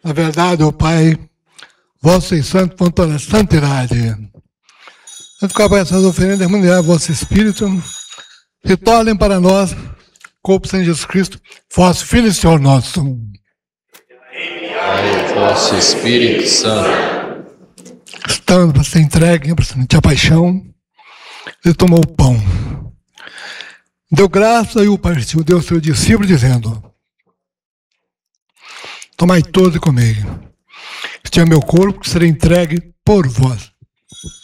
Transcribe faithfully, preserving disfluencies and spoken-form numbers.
Na verdade, ó Pai, vós sois santo com toda a santidade. Santo qual essas oferendas, mundiais, vosso Espírito, que tornem para nós, corpo sem Jesus Cristo, vosso Filho e Senhor nosso. Pai, vosso Espírito Santo, estando para ser entregue, para sentir a paixão, ele tomou o pão, deu graça e o partiu, deu ao seu discípulo, dizendo: tomai todos e comei. Este é meu corpo que será entregue por vós.